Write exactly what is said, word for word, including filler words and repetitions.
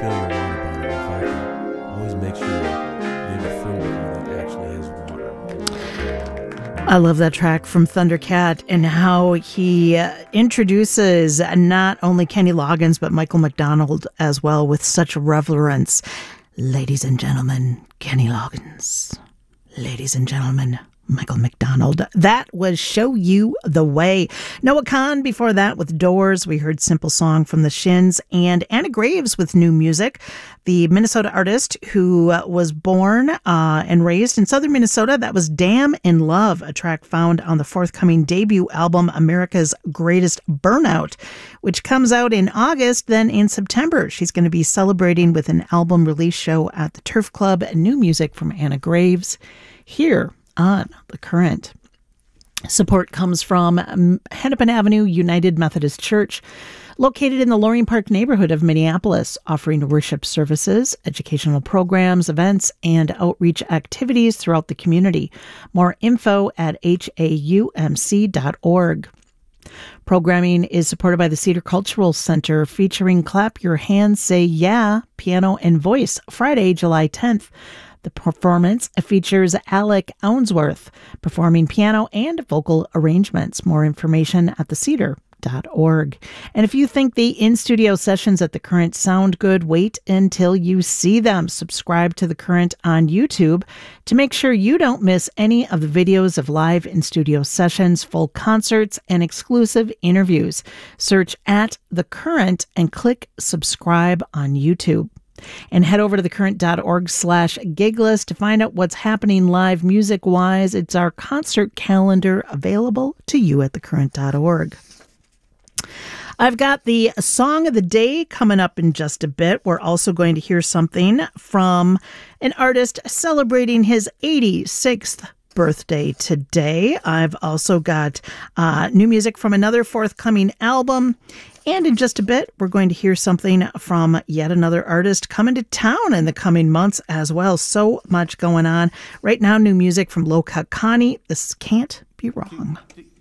refill your water bottle with vodka, always make sure you have a friend with you that actually has water. I love that track from Thundercat and how he uh, introduces not only Kenny Loggins, but Michael McDonald as well with such reverence. Ladies and gentlemen, Kenny Loggins. Ladies and gentlemen, Michael McDonald. That was Show You the Way. Noah Kahan before that with Doors. We heard Simple Song from the Shins, and Anna Graves with new music. The Minnesota artist who uh, was born uh, and raised in southern Minnesota. That was Damn in Love, a track found on the forthcoming debut album America's Greatest Burnout, which comes out in August. Then in September, she's going to be celebrating with an album release show at the Turf Club. New music from Anna Graves here on The Current. Support comes from Hennepin Avenue United Methodist Church, located in the Loring Park neighborhood of Minneapolis, offering worship services, educational programs, events, and outreach activities throughout the community. More info at H A U M C dot org. Programming is supported by the Cedar Cultural Center, featuring Clap Your Hands, Say Yeah, Piano and Voice, Friday, July tenth. The performance features Alec Ounsworth performing piano and vocal arrangements. More information at the cedar dot org. And if you think the in-studio sessions at The Current sound good, wait until you see them. Subscribe to The Current on YouTube to make sure you don't miss any of the videos of live in-studio sessions, full concerts, and exclusive interviews. Search at The Current and click subscribe on YouTube. And head over to thecurrent.org slash gig list to find out what's happening live music-wise. It's our concert calendar available to you at thecurrent dot org. I've got the Song of the Day coming up in just a bit. We're also going to hear something from an artist celebrating his eighty-sixth birthday today. I've also got uh, new music from another forthcoming album. And in just a bit, we're going to hear something from yet another artist coming to town in the coming months as well. So much going on. Right now, new music from Low Cut Connie. This Can't Be Wrong.